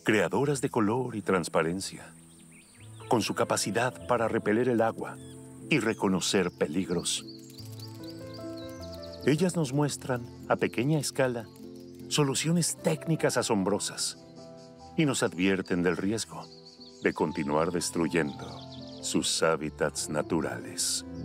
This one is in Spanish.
creadoras de color y transparencia, con su capacidad para repeler el agua y reconocer peligros. Ellas nos muestran, a pequeña escala, soluciones técnicas asombrosas y nos advierten del riesgo de continuar destruyendo sus hábitats naturales.